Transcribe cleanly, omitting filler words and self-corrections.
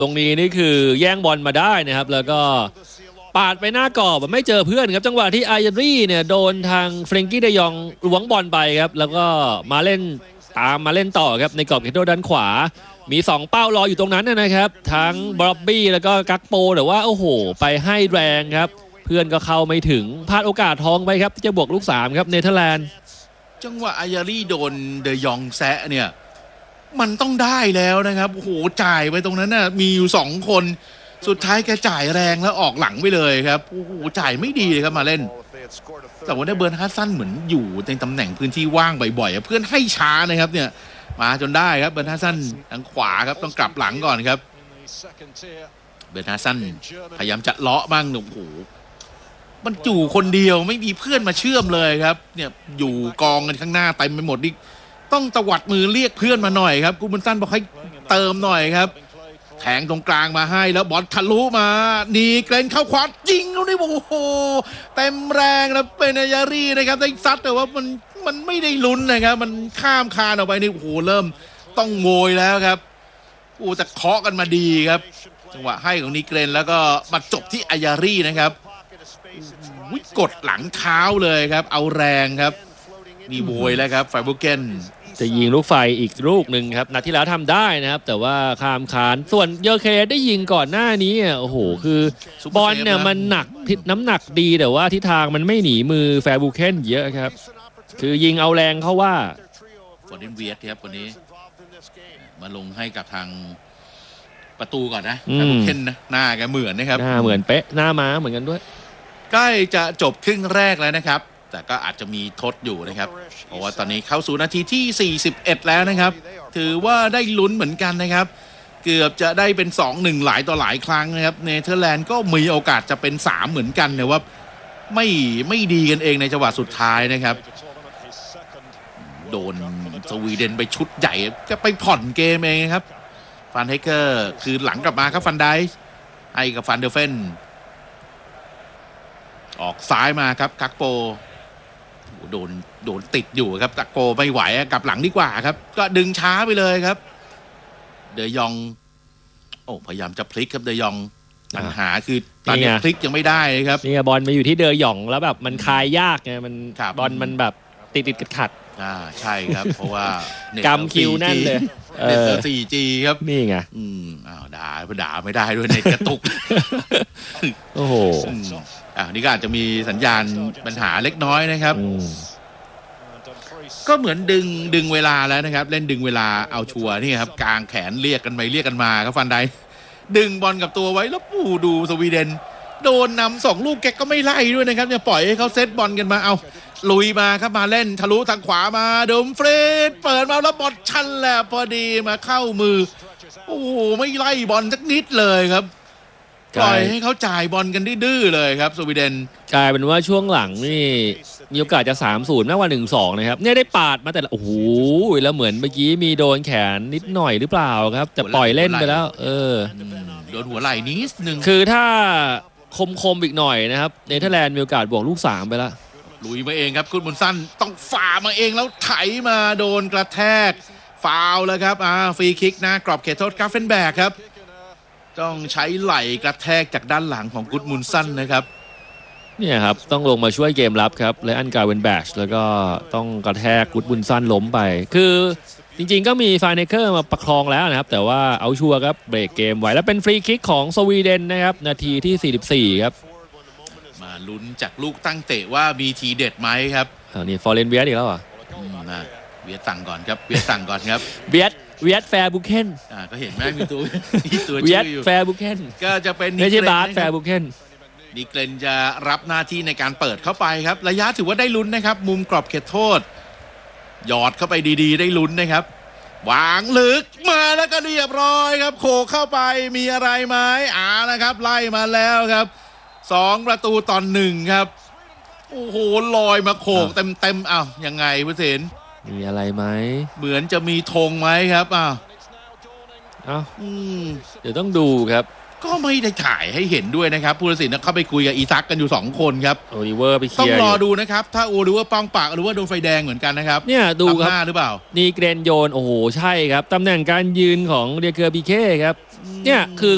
ตรงนี้นี่คือแย่งบอลมาได้นะครับแล้วก็ปาดไปหน้ากรอบไม่เจอเพื่อนครับจังหวะที่อาร์รี่เนี่ยโดนทางเฟรงกี้เดยองล้วงบอลไปครับแล้วก็มาเล่นตามมาเล่นต่อครับในกรอบเขตโทษด้านขวามี2เป้ารออยู่ตรงนั้นนะครับทั้งบล็อบบี้แล้วก็กักโปแต่ว่าโอ้โหไปให้แรงครับเพื่อนก็เข้าไม่ถึงพลาดโอกาสทองไปครับที่จะบวกลูก3ครับเนเธอร์แลนด์จังหวะอาร์รี่โดนเดยองแซะเนี่ยมันต้องได้แล้วนะครับโอ้โหจ่ายไปตรงนั้นน่ะมีอยู่2คนสุดท้ายแกจ่ายแรงแล้วออกหลังไปเลยครับโอ้โหจ่ายไม่ดีเลยครับมาเล่นแต่ว่าได้เบิร์นฮัสซันเหมือนอยู่ในตำแหน่งพื้นที่ว่างบ่อยๆเพื่อนให้ช้านะครับเนี่ยมาจนได้ครับเบิร์นฮัสซันทางขวาครับต้องกลับหลังก่อนครับเบิร์นฮัสซันพยายามจะเลาะบ้างโอ้โหมันจู่คนเดียวไม่มีเพื่อนมาเชื่อมเลยครับเนี่ยอยู่กองกันข้างหน้าเต็มไปหมดนี่ต้องตวัดมือเรียกเพื่อนมาหน่อยครับกูบันซันบอกให้เติมหน่อยครับแทงตรงกลางมาให้แล้วบอลทะลุมานีเกรนเข้าขวายิงแล้วนี่โอ้โหเต็มแรงแล้วเป็นอาร์รี่นะครับได้ซัดแต่ว่ามันไม่ได้ลุ้นนะครับมันข้ามคานออกไปนี่โอ้โหเริ่มต้องโงยแล้วครับโอ้จะเคาะกันมาดีครับจังหวะให้ของนีเกรนแล้วก็มาจบที่อาร์รี่นะครับวิกดหลังเท้าเลยครับเอาแรงครับมีโวยแล้วครับไฟบุเกนจะยิงลูกไฟอีกลูกหนึ่งครับนัดที่แล้วทำได้นะครับแต่ว่าข้ามคานส่วนเยอเคได้ยิงก่อนหน้านี้โอ้โหคือบอลเนี่ยมันหนักน้ำหนักดีแต่ว่าทิศทางมันไม่หนีมือแฟร์บูเคนเยอะครับคือยิงเอาแรงเขาว่าฟอร์เดนเวียสครับวันนี้มาลงให้กับทางประตูก่อนนะแฟร์บูเคนนะหน้าแกเหมือนนะครับหน้าเหมือนเป๊ะหน้าม้าเหมือนกันด้วยใกล้จะจบครึ่งแรกแล้วนะครับแต่ก็อาจจะมีทดอยู่นะครับเพราะว่าตอนนี้เข้าสู่นาทีที่41แล้วนะครับถือว่าได้ลุ้นเหมือนกันนะครับเกือบจะได้เป็น 2-1 หลายต่อหลายครั้งนะครับเนเธอร์แลนด์ก็มีโอกาสจะเป็น3เหมือนกันแต่ว่าไม่ดีกันเองในจังหวะสุดท้ายนะครับโดนสวีเดนไปชุดใหญ่จะไปผ่อนเกมเองครับฟันไฮเกอร์คือหลังกลับมาครับฟันไดส์ไอ้กับฟันเดอร์เฟนออกซ้ายมาครับกักโปโดนติดอยู่ครับกักโปไม่ไหวกลับหลังดีกว่าครับก็ดึงช้าไปเลยครับเดยองโอ้พยายามจะพลิกครับเดยองปัญหาคือตอนนี้พลิกยังไม่ได้ครับนี่บอลมาอยู่ที่เดยองแล้วแบบมันคายยากไงมันบอลมันแบบติดขัดใช่ครับเพราะว่ากำคิวนั่นเลยเน็ต 4G ครับนี่ไงด่าไม่ได้ด้วยเน็ตกระตุกโอ้โหนี่ก็อาจจะมีสัญญาณปัญหาเล็กน้อยนะครับก็เหมือนดึงเวลาแล้วนะครับเล่นดึงเวลาเอาชัวร์นี่ครับกลางแขนเรียกกันไปเรียกกันมาครับฟันไดดึงบอลกับตัวไว้แล้วดูสวีเดนโดนนำ2ลูกแกก็ไม่ไล่ด้วยนะครับเนี่ยปล่อยให้เขาเซตบอลกันมาเอาลุยมาครับมาเล่นทะลุทางขวามาดมเฟรดเปิดมาแล้วบอลชันแหละพอดีมาเข้ามือโอ้โหไม่ไล่บอลสักนิดเลยครับปล่อยให้เขาจ่ายบอลกันดื้อเลยครับสวีเดนกลายเป็นว่าช่วงหลังนี่มีโอกาสจะ 3-0 มากกว่า 1-2 นะครับเนี่ยได้ปาดมาแต่โอ้โหแล้วเหมือนเมื่อกี้มีโดนแขนนิดหน่อยหรือเปล่าครับแต่ปล่อยเล่นไปแล้วโดนหัวไหล่นิดนึงคือถ้าคมอีกหน่อยนะครับเนเธอร์แลนด์มีโอกาสบวกลูก3ไปแล้วลุยมาเองครับคุณบุญสั้นต้องฝ่ามาเองแล้วไถมาโดนกระแทกฟาวแล้วครับฟรีคิกนะกรอบเขตโทษกราฟเฟนแบกครับต้องใช้ไหล่กระแทกจากด้านหลังของกุดมุนสันนะครับเนี่ยครับต้องลงมาช่วยเกมรับครับและอันกาเวนแบชแล้วก็ต้องกระแทกกุดมุนสันล้มไปคือจริงๆก็มีฟาเนเกอร์มาประคองแล้วนะครับแต่ว่าเอาชัวร์ครับเบรกเกมไว้แล้วเป็นฟรีคิกของสวีเดนนะครับนาทีที่44ครับมาลุ้นจากลูกตั้งเตะว่ามีทีเด็ดไหมครับนี่ฟอร์เรนเวียดอีกแล้วเหรอเวียดสั่งก่อนครับเวียดสั่งก่อนครับเวียดแฟร์บุเคนก็เห็นไหมมีตัวเวียดแฟร์บุเคนก็จะเป็นไม่ใช่บาสแฟร์บุเคนนิเกรนจะรับหน้าที่ในการเปิดเข้าไปครับระยะถือว่าได้ลุ้นนะครับมุมกรอบเขตโทษหยอดเข้าไปดีๆได้ลุ้นนะครับวางลึกมาแล้วก็เรียบร้อยครับโขกเข้าไปมีอะไรไหมนะครับไล่มาแล้วครับ2-1ครับโอ้โหลอยมาโขกเต็มยังไงผู้สินมีอะไรไหมเหมือนจะมีธงไหมครับเดี๋ยวต้องดูครับก็ไม่ได้ถ่ายให้เห็นด้วยนะครับผู้ตัดสินเข้าไปคุยกับอีซักกันอยู่2คนครับโอลิเวอร์ไปเคลียร์ต้องรอดูนะครับถ้าโอลิเวอร์ป้องปากหรือว่าโดนไฟแดงเหมือนกันนะครับเนี่ยดูครับหรือเปล่านี่เกรนโยนโอ้โหใช่ครับตำแหน่งการยืนของเดียเกอร์บีเคครับเนี่ยคือ